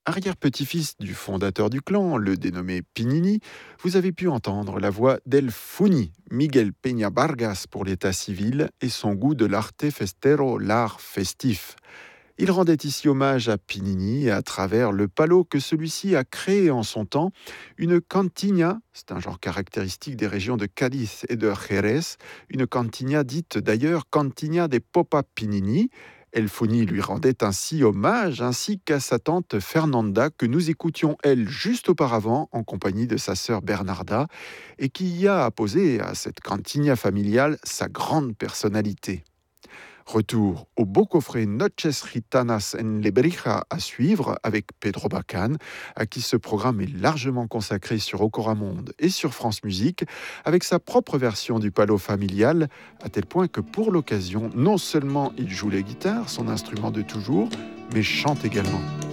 Arrière-petit-fils du fondateur du clan, le dénommé Pinini, vous avez pu entendre la voix d'El Funi, Miguel Peña Vargas pour l'état civil et son goût de l'arte festero, l'art festif. Il rendait ici hommage à Pinini à travers le palo que celui-ci a créé en son temps, une cantina, c'est un genre caractéristique des régions de Cadiz et de Jerez, une cantina dite d'ailleurs Cantina de Popa Pinini. Elfoni lui rendait ainsi hommage, ainsi qu'à sa tante Fernanda, que nous écoutions elle juste auparavant en compagnie de sa sœur Bernarda, et qui y a apposé à cette cantina familiale sa grande personnalité. Retour au beau coffret Noches Gitanas en Lebrija à suivre avec Pedro Bacan, à qui ce programme est largement consacré sur Okora Monde et sur France Musique, avec sa propre version du palo familial, à tel point que pour l'occasion, non seulement il joue la guitare, son instrument de toujours, mais chante également.